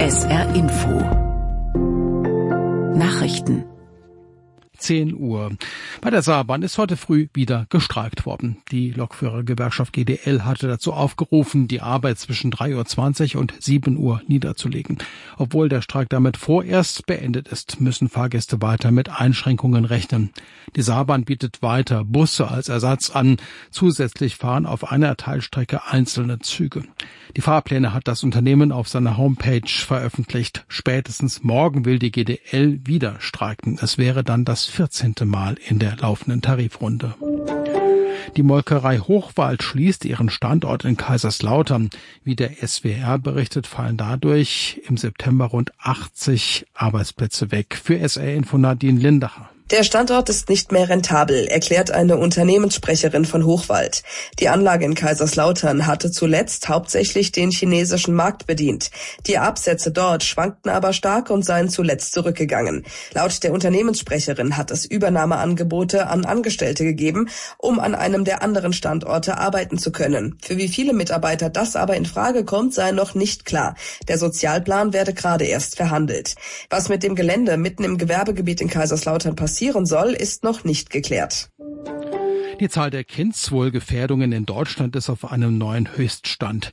SR Info Nachrichten 10 Uhr. Bei der Saarbahn ist heute früh wieder gestreikt worden. Die Lokführergewerkschaft GDL hatte dazu aufgerufen, die Arbeit zwischen 3:20 Uhr und 7 Uhr niederzulegen. Obwohl der Streik damit vorerst beendet ist, müssen Fahrgäste weiter mit Einschränkungen rechnen. Die Saarbahn bietet weiter Busse als Ersatz an. Zusätzlich fahren auf einer Teilstrecke einzelne Züge. Die Fahrpläne hat das Unternehmen auf seiner Homepage veröffentlicht. Spätestens morgen will die GDL wieder streiken. Es wäre dann das 14. Mal in der laufenden Tarifrunde. Die Molkerei Hochwald schließt ihren Standort in Kaiserslautern. Wie der SWR berichtet, fallen dadurch im September rund 80 Arbeitsplätze weg. Für SR Info Nadine Lindacher. Der Standort ist nicht mehr rentabel, erklärt eine Unternehmenssprecherin von Hochwald. Die Anlage in Kaiserslautern hatte zuletzt hauptsächlich den chinesischen Markt bedient. Die Absätze dort schwankten aber stark und seien zuletzt zurückgegangen. Laut der Unternehmenssprecherin hat es Übernahmeangebote an Angestellte gegeben, um an einem der anderen Standorte arbeiten zu können. Für wie viele Mitarbeiter das aber in Frage kommt, sei noch nicht klar. Der Sozialplan werde gerade erst verhandelt. Was mit dem Gelände mitten im Gewerbegebiet in Kaiserslautern passieren soll, ist noch nicht geklärt. Die Zahl der Kindswohlgefährdungen in Deutschland ist auf einem neuen Höchststand.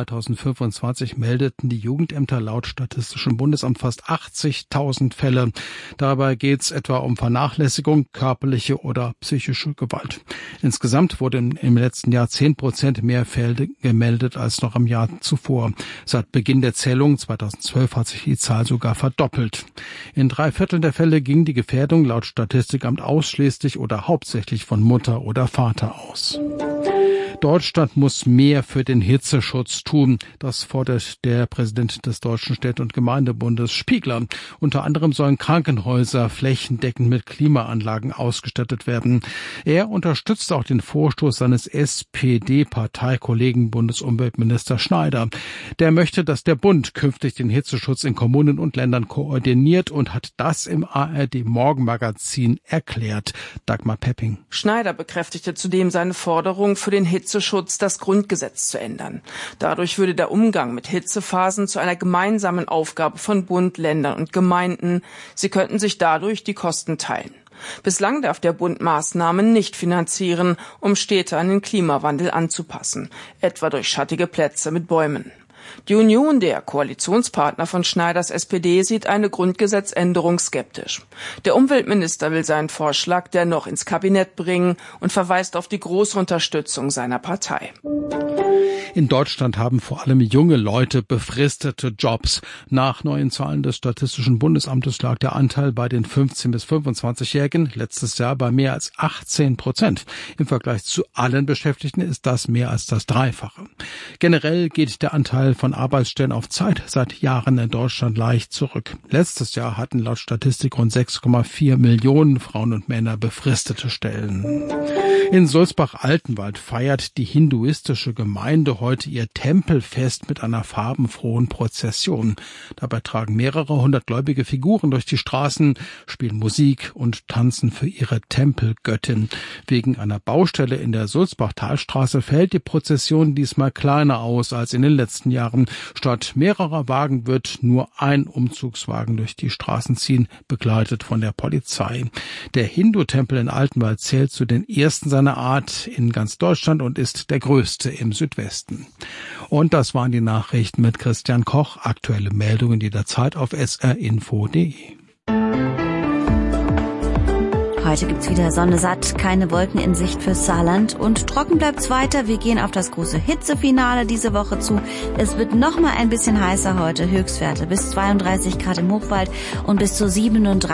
2025 meldeten die Jugendämter laut Statistischem Bundesamt fast 80.000 Fälle. Dabei geht es etwa um Vernachlässigung, körperliche oder psychische Gewalt. Insgesamt wurden im letzten Jahr 10% mehr Fälle gemeldet als noch im Jahr zuvor. Seit Beginn der Zählung 2012 hat sich die Zahl sogar verdoppelt. In 3/4 der Fälle ging die Gefährdung laut Statistikamt ausschließlich oder hauptsächlich von Mutter oder Vater aus. Deutschland muss mehr für den Hitzeschutz tun. Das fordert der Präsident des Deutschen Städte- und Gemeindebundes Spiegler. Unter anderem sollen Krankenhäuser flächendeckend mit Klimaanlagen ausgestattet werden. Er unterstützt auch den Vorstoß seines SPD-Parteikollegen Bundesumweltminister Schneider. Der möchte, dass der Bund künftig den Hitzeschutz in Kommunen und Ländern koordiniert und hat das im ARD-Morgenmagazin erklärt. Dagmar Pepping. Schneider bekräftigte zudem seine Forderung, für den Hitzeschutz das Grundgesetz zu ändern. Dadurch würde der Umgang mit Hitzephasen zu einer gemeinsamen Aufgabe von Bund, Ländern und Gemeinden. Sie könnten sich dadurch die Kosten teilen. Bislang darf der Bund Maßnahmen nicht finanzieren, um Städte an den Klimawandel anzupassen, etwa durch schattige Plätze mit Bäumen. Die Union, der Koalitionspartner von Schneiders SPD, sieht eine Grundgesetzänderung skeptisch. Der Umweltminister will seinen Vorschlag dennoch ins Kabinett bringen und verweist auf die große Unterstützung seiner Partei. In Deutschland haben vor allem junge Leute befristete Jobs. Nach neuen Zahlen des Statistischen Bundesamtes lag der Anteil bei den 15- bis 25-Jährigen letztes Jahr bei mehr als 18%. Im Vergleich zu allen Beschäftigten ist das mehr als das Dreifache. Generell geht der Anteil von Arbeitsstellen auf Zeit seit Jahren in Deutschland leicht zurück. Letztes Jahr hatten laut Statistik rund 6,4 Millionen Frauen und Männer befristete Stellen. In Sulzbach-Altenwald feiert die hinduistische Gemeinde heute ihr Tempelfest mit einer farbenfrohen Prozession. Dabei tragen mehrere hundert gläubige Figuren durch die Straßen, spielen Musik und tanzen für ihre Tempelgöttin. Wegen einer Baustelle in der Sulzbach-Talstraße fällt die Prozession diesmal kleiner aus als in den letzten Jahren. Statt mehrerer Wagen wird nur ein Umzugswagen durch die Straßen ziehen, begleitet von der Polizei. Der Hindu-Tempel in Altenwald zählt zu den ersten seiner Art in ganz Deutschland und ist der größte im Südwesten. Und das waren die Nachrichten mit Christian Koch. Aktuelle Meldungen jederzeit auf srinfo.de. Heute gibt's wieder Sonne satt, keine Wolken in Sicht fürs Saarland und trocken bleibt's weiter. Wir gehen auf das große Hitzefinale diese Woche zu. Es wird noch mal ein bisschen heißer heute, Höchstwerte bis 32 Grad im Hochwald und bis zu 37